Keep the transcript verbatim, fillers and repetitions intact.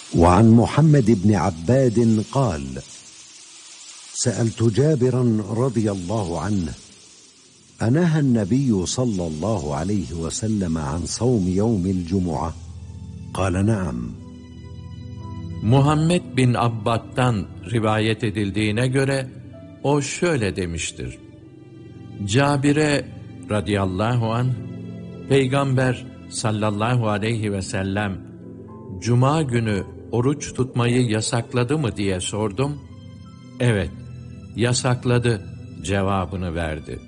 وعن محمد بن عباد قال: سألت جابرا رضي الله عنه: أنهى النبي صلى الله عليه وسلم عن صوم يوم الجمعة؟ قال: نعم. Muhammed bin Abbad'dan rivayet edildiğine göre o şöyle demiştir: Cabir'e radıyallahu anh, Peygamber sallallahu aleyhi ve sellem Cuma günü oruç tutmayı yasakladı mı diye sordum. Evet, yasakladı cevabını verdi.